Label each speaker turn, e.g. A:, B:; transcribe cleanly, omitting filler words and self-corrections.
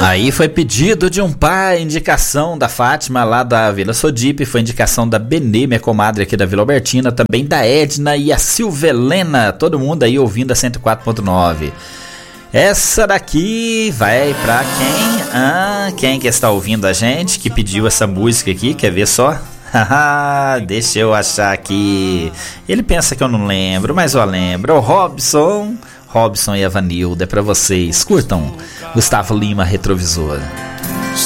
A: Aí foi pedido de um pai, indicação da Fátima lá da Vila Sodipe, foi indicação da Benê, minha comadre aqui da Vila Albertina, também da Edna e a Silvelena, todo mundo aí ouvindo a 104.9. Essa daqui vai pra quem? Quem que está ouvindo a gente, que pediu essa música aqui, quer ver só? Deixa eu achar aqui. Ele pensa que eu não lembro, mas eu lembro. O Robson e a Vanilda, é pra vocês. Curtam Gustavo Lima, Retrovisor.